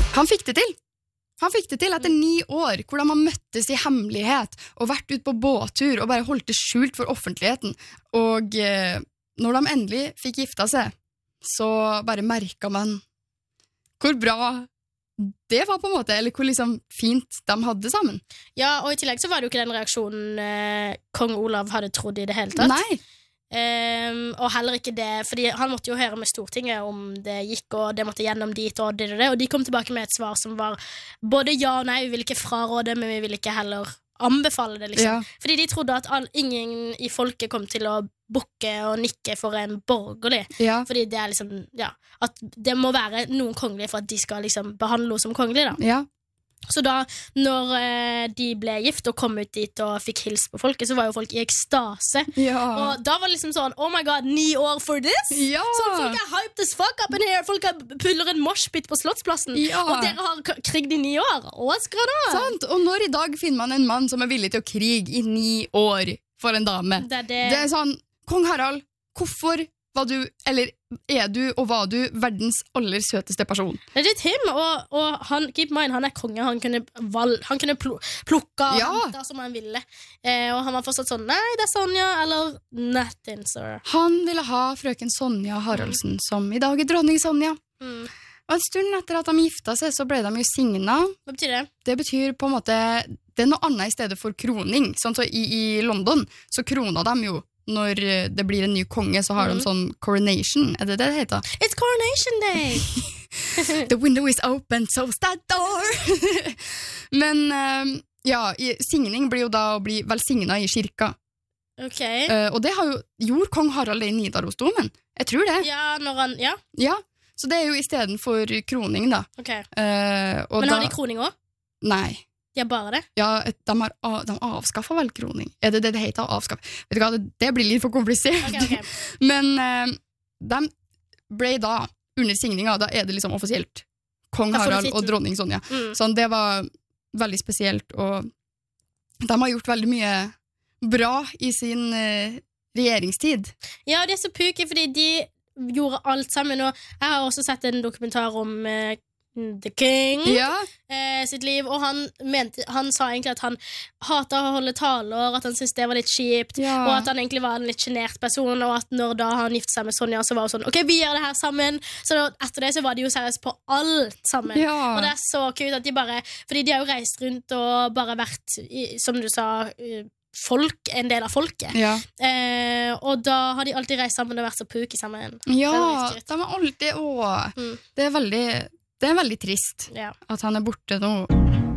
Han fikk det til. Han fikk det til etter 9 år, hvor de har møttes i hemmelighet og vært ut på båttur og bare holdt det skjult for offentligheten. Og når de endelig fikk gifta seg, så bare merket man hvor bra det var på en måte, eller hvor liksom fint de hadde sammen. Ja, og i tillegg så var det jo ikke den reaksjonen kong Olav hadde trodd i det hele tatt. Nei. Og heller ikke det, fordi han måtte jo høre med Stortinget om det gikk, og det måtte gjennom dit og det, og de kom tilbake med et svar som var både ja og nei, vi vil ikke fraråde, men vi vil ikke heller anbefale det, liksom. Ja. Fordi de trodde at ingen i folket kom til å bukke og nikke for en borgerlig. Ja. Fordi det er liksom, ja, at det må være noen kongelige for at de skal liksom behandle noe som kongelig, da. Ja. Så da, når de ble gift og kom ut dit og fikk hils på folket, så var jo folk i ekstase. Ja. Og da var det liksom sånn, oh my god, 9 år for this? Ja. Så folk er hyped as fuck up in here. Folk puller en moshpit på Slottsplassen. Ja. Og dere har krigd i 9 år. Hva skal da? Sant, og når i dag finner man en mann som er villig til å krige i 9 år for en dame? Det er sånn, kong Harald, hvorfor var du, eller er du og var du verdens aller søteste person? Det er litt him, og han, keep in mind, han er konge. Han kunne plukke Ja. og hente som han ville. Og han var fortsatt sånn, nei, det er Sonja, eller nothing, sir. Han ville ha frøken Sonja Haraldsen, som i dag er dronning Sonja. Mm. Og en stund etter at de gifta seg, så ble de jo signet. Hva betyr det? Det betyr på en måte, det er noe annet i stedet for kroning. Sånn så i London, så krona de jo. Når det blir en ny konge, så har de sånn coronation. Er det det heter? It's coronation day! The window is open, so's that door! Men ja, signing blir jo da å bli velsignet i kirka. Ok. Og det gjorde kong Harald det i Nidarosdomen. Jeg tror det. Ja, når han, ja. Ja, så det er jo i stedet for kroning da. Ok. Og Men da, har de kroning også? Nei. Ja, bare det? Ja, de avskaffet vel kroning. Er det det heter, avskaff? Vet du hva, det blir litt for komplisert. Ok. Men de ble da, under signinga, da er det liksom offisielt kong Da får du Harald og titel. dronning Sonja. Mm. Så det var veldig spesielt, og de har gjort veldig mye bra i sin regjeringstid. Ja, det er så puke, fordi de gjorde alt sammen, og jeg har også sett en dokumentar om The King Ja, sitt liv, og han sa egentlig at han hatet å holde taler, at han syntes det var litt kjipt, Ja. og at han egentlig var en litt genert person, og at når da han giftet seg med Sonja, så var det sånn, ok, vi gjør det her sammen. Så etter det så var de jo seriøst på alt sammen. Ja. Og det er så kult at de bare, fordi de har jo reist rundt og bare vært, som du sa, en del av folket. ja. Og da har de alltid reist sammen og vært så puke sammen. Ja, Det er litt kult. de har alltid, Mm. det er veldig trist Ja. at han er borte nå.